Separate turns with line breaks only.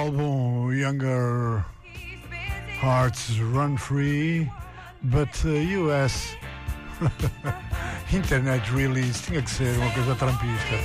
álbum Younger Hearts Run Free, but US Internet Release tinha que ser uma coisa trampista.